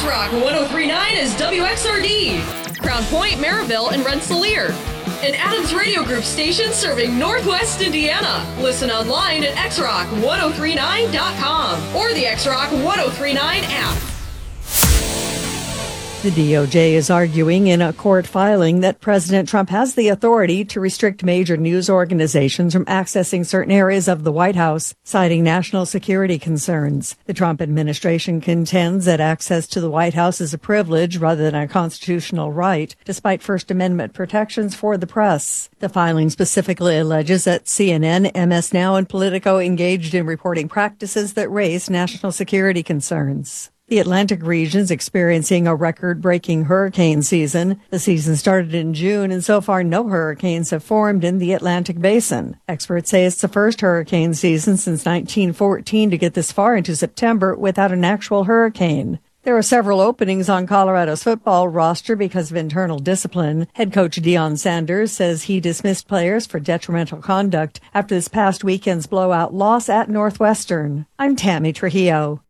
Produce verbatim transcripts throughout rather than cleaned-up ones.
X-Rock one oh three point nine is W X R D, Crown Point, Maryville, and Rensselaer. An Adams Radio Group station serving Northwest Indiana. Listen online at x rock ten thirty-nine dot com or the X-Rock one oh three point nine app. The D O J is arguing in a court filing that President Trump has the authority to restrict major news organizations from accessing certain areas of the White House, citing national security concerns. The Trump administration contends that access to the White House is a privilege rather than a constitutional right, despite First Amendment protections for the press. The filing specifically alleges that C N N, M S Now, and Politico engaged in reporting practices that raise national security concerns. The Atlantic region is experiencing a record-breaking hurricane season. The season started in June, and so far no hurricanes have formed in the Atlantic basin. Experts say it's the first hurricane season since nineteen fourteen to get this far into September without an actual hurricane. There are several openings on Colorado's football roster because of internal discipline. Head coach Deion Sanders says he dismissed players for detrimental conduct after this past weekend's blowout loss at Northwestern. I'm Tammy Trujillo.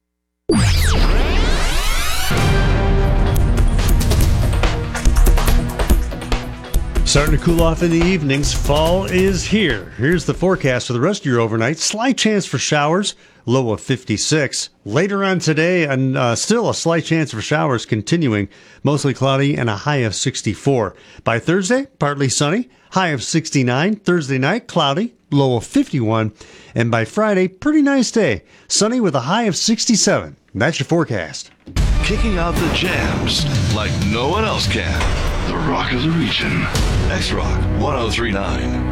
Starting to cool off in the evenings. Fall is here. Here's the forecast for the rest of your overnight. Slight chance for showers, low of fifty-six. Later on today, and uh, still a slight chance for showers continuing, mostly cloudy and a high of sixty-four. By Thursday, partly sunny, high of sixty-nine. Thursday night, cloudy, low of fifty-one. And by Friday, pretty nice day, sunny with a high of sixty-seven. That's your forecast. Kicking out the jams like no one else can. The Rock of the Region. X-Rock one oh three point nine.